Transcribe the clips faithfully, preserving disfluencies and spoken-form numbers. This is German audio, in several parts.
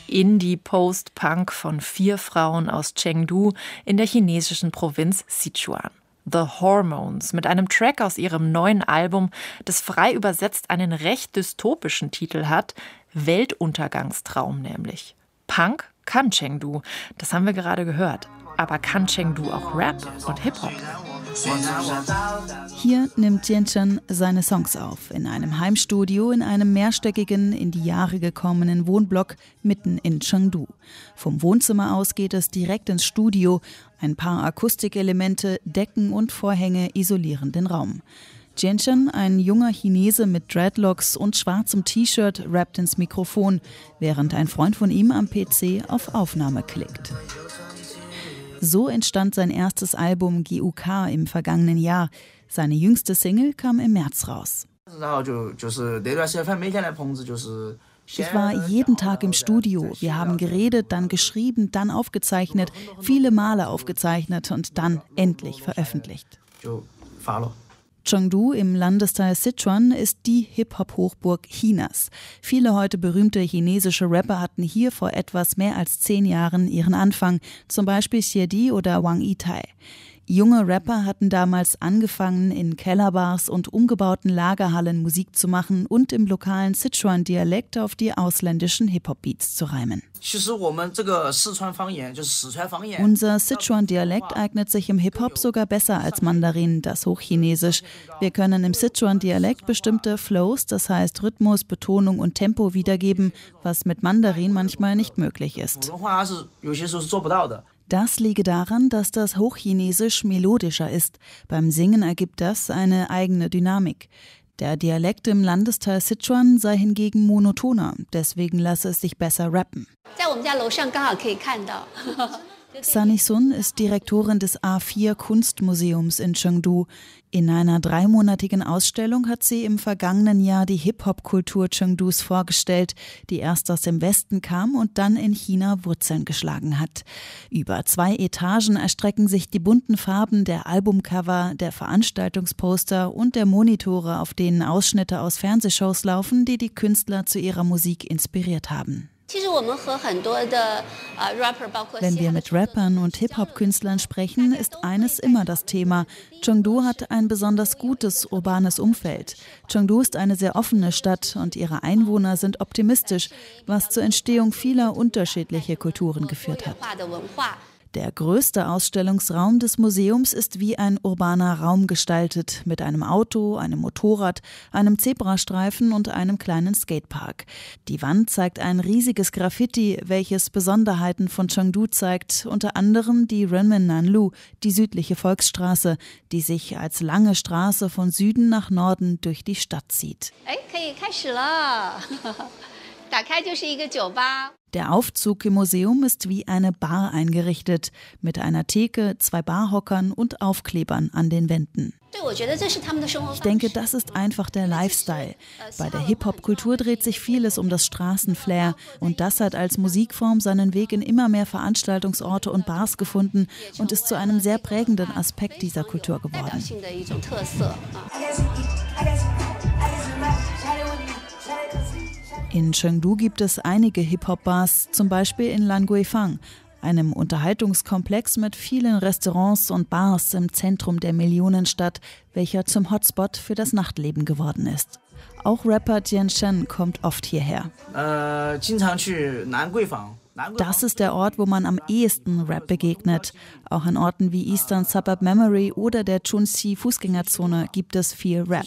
Indie-Post-Punk von vier Frauen aus Chengdu in der chinesischen Provinz Sichuan. The Hormones mit einem Track aus ihrem neuen Album, das frei übersetzt einen recht dystopischen Titel hat, Weltuntergangstraum nämlich. Punk kann Chengdu, das haben wir gerade gehört. Aber kann Chengdu auch Rap und Hip-Hop? Hier nimmt Jianchen seine Songs auf, in einem Heimstudio in einem mehrstöckigen, in die Jahre gekommenen Wohnblock mitten in Chengdu. Vom Wohnzimmer aus geht es direkt ins Studio. Ein paar Akustikelemente, Decken und Vorhänge isolieren den Raum. Jianchen, ein junger Chinese mit Dreadlocks und schwarzem T-Shirt, rappt ins Mikrofon, während ein Freund von ihm am P C auf Aufnahme klickt. So entstand sein erstes Album G U K im vergangenen Jahr. Seine jüngste Single kam im März raus. Ich war jeden Tag im Studio. Wir haben geredet, dann geschrieben, dann aufgezeichnet, viele Male aufgezeichnet und dann endlich veröffentlicht. Chengdu im Landesteil Sichuan ist die Hip-Hop-Hochburg Chinas. Viele heute berühmte chinesische Rapper hatten hier vor etwas mehr als zehn Jahren ihren Anfang, zum Beispiel Xie Di oder Wang Yitai. Junge Rapper hatten damals angefangen, in Kellerbars und umgebauten Lagerhallen Musik zu machen und im lokalen Sichuan-Dialekt auf die ausländischen Hip-Hop-Beats zu reimen. Unser Sichuan-Dialekt eignet sich im Hip-Hop sogar besser als Mandarin, das Hochchinesisch. Wir können im Sichuan-Dialekt bestimmte Flows, das heißt Rhythmus, Betonung und Tempo wiedergeben, was mit Mandarin manchmal nicht möglich ist. Das liege daran, dass das Hochchinesisch melodischer ist. Beim Singen ergibt das eine eigene Dynamik. Der Dialekt im Landesteil Sichuan sei hingegen monotoner, deswegen lasse es sich besser rappen. Sunny Sun ist Direktorin des A vier Kunstmuseums in Chengdu. In einer dreimonatigen Ausstellung hat sie im vergangenen Jahr die Hip-Hop-Kultur Chengdus vorgestellt, die erst aus dem Westen kam und dann in China Wurzeln geschlagen hat. Über zwei Etagen erstrecken sich die bunten Farben der Albumcover, der Veranstaltungsposter und der Monitore, auf denen Ausschnitte aus Fernsehshows laufen, die die Künstler zu ihrer Musik inspiriert haben. Wenn wir mit Rappern und Hip-Hop-Künstlern sprechen, ist eines immer das Thema. Chengdu hat ein besonders gutes urbanes Umfeld. Chengdu ist eine sehr offene Stadt und ihre Einwohner sind optimistisch, was zur Entstehung vieler unterschiedlicher Kulturen geführt hat. Der größte Ausstellungsraum des Museums ist wie ein urbaner Raum gestaltet, mit einem Auto, einem Motorrad, einem Zebrastreifen und einem kleinen Skatepark. Die Wand zeigt ein riesiges Graffiti, welches Besonderheiten von Chengdu zeigt, unter anderem die Renmin-Nanlu, die südliche Volksstraße, die sich als lange Straße von Süden nach Norden durch die Stadt zieht. Der Aufzug im Museum ist wie eine Bar eingerichtet, mit einer Theke, zwei Barhockern und Aufklebern an den Wänden. Ich denke, das ist einfach der Lifestyle. Bei der Hip-Hop-Kultur dreht sich vieles um das Straßenflair und das hat als Musikform seinen Weg in immer mehr Veranstaltungsorte und Bars gefunden und ist zu einem sehr prägenden Aspekt dieser Kultur geworden. In Chengdu gibt es einige Hip-Hop-Bars, zum Beispiel in Languifang, einem Unterhaltungskomplex mit vielen Restaurants und Bars im Zentrum der Millionenstadt, welcher zum Hotspot für das Nachtleben geworden ist. Auch Rapper Jianchen kommt oft hierher. Das ist der Ort, wo man am ehesten Rap begegnet. Auch an Orten wie Eastern Suburb Memory oder der Chunxi Fußgängerzone gibt es viel Rap.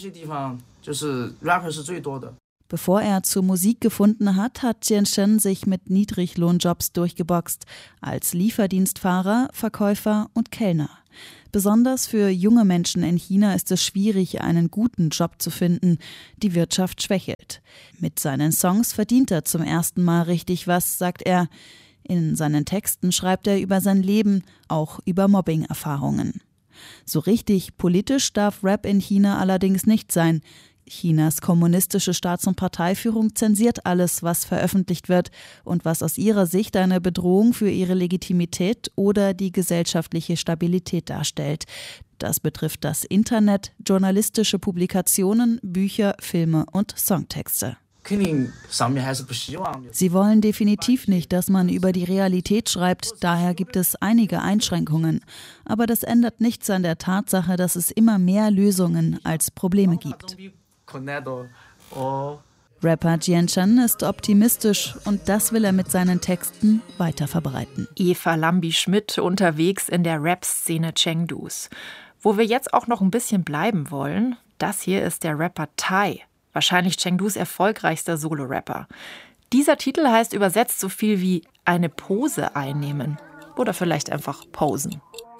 Bevor er zur Musik gefunden hat, hat Jianchen sich mit Niedriglohnjobs durchgeboxt, als Lieferdienstfahrer, Verkäufer und Kellner. Besonders für junge Menschen in China ist es schwierig, einen guten Job zu finden. Die Wirtschaft schwächelt. Mit seinen Songs verdient er zum ersten Mal richtig was, sagt er. In seinen Texten schreibt er über sein Leben, auch über Mobbing-Erfahrungen. So richtig politisch darf Rap in China allerdings nicht sein. Chinas kommunistische Staats- und Parteiführung zensiert alles, was veröffentlicht wird und was aus ihrer Sicht eine Bedrohung für ihre Legitimität oder die gesellschaftliche Stabilität darstellt. Das betrifft das Internet, journalistische Publikationen, Bücher, Filme und Songtexte. Sie wollen definitiv nicht, dass man über die Realität schreibt, daher gibt es einige Einschränkungen. Aber das ändert nichts an der Tatsache, dass es immer mehr Lösungen als Probleme gibt. Rapper Jianchen ist optimistisch und das will er mit seinen Texten weiterverbreiten. Eva Lambi-Schmidt unterwegs in der Rap-Szene Chengdus. Wo wir jetzt auch noch ein bisschen bleiben wollen, das hier ist der Rapper Tai. Wahrscheinlich Chengdus erfolgreichster Solo-Rapper. Dieser Titel heißt übersetzt so viel wie eine Pose einnehmen oder vielleicht einfach posen.